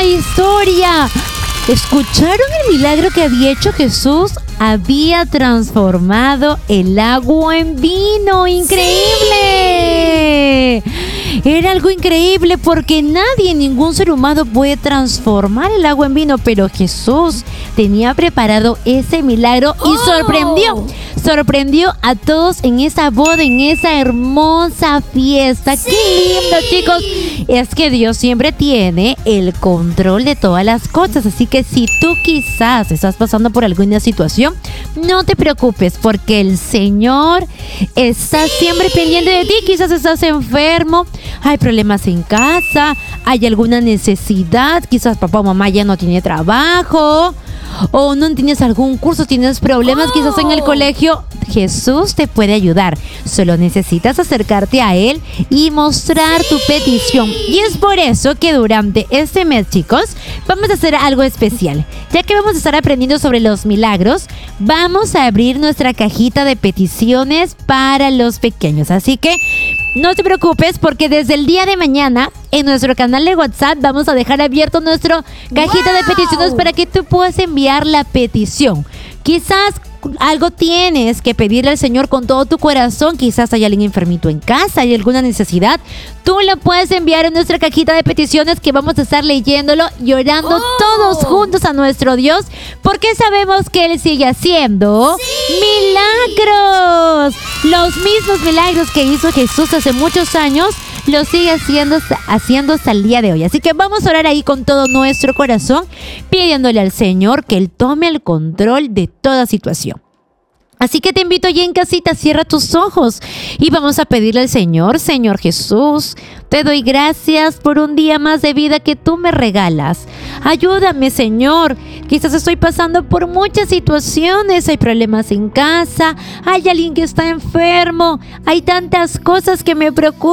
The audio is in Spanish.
historia. ¿Escucharon el milagro que había hecho Jesús? Había transformado el agua en vino. ¡Increíble! Era algo increíble porque nadie, ningún ser humano puede transformar el agua en vino, pero Jesús tenía preparado ese milagro y sorprendió a todos en esa boda, en esa hermosa fiesta. ¡Sí! ¡Qué lindo, chicos! Es que Dios siempre tiene el control de todas las cosas, así que si tú quizás estás pasando por alguna situación, no te preocupes porque el Señor está siempre pendiente de ti. Quizás estás enfermo, hay problemas en casa, hay alguna necesidad, quizás papá o mamá ya no tiene trabajo, o no tienes algún curso, tienes problemas quizás en el colegio. Jesús te puede ayudar. Solo necesitas acercarte a Él y mostrar tu petición. Y es por eso que durante este mes, chicos, vamos a hacer algo especial. Ya que vamos a estar aprendiendo sobre los milagros, vamos a abrir nuestra cajita de peticiones para los pequeños. Así que no te preocupes porque desde el día de mañana en nuestro canal de WhatsApp vamos a dejar abierto nuestra cajita de peticiones para que tú puedas enviar la petición. Quizás algo tienes que pedirle al Señor con todo tu corazón. Quizás hay alguien enfermito en casa, hay alguna necesidad. Tú lo puedes enviar en nuestra cajita de peticiones que vamos a estar leyéndolo y orando todos juntos a nuestro Dios, porque sabemos que Él sigue haciendo milagros. Los mismos milagros que hizo Jesús hace muchos años, lo sigue haciendo hasta el día de hoy. Así que vamos a orar ahí con todo nuestro corazón, pidiéndole al Señor que Él tome el control de toda situación. Así que te invito allí en casita, cierra tus ojos y vamos a pedirle al Señor: Señor Jesús, te doy gracias por un día más de vida que tú me regalas. Ayúdame, Señor. Quizás estoy pasando por muchas situaciones. Hay problemas en casa, hay alguien que está enfermo, hay tantas cosas que me preocupan.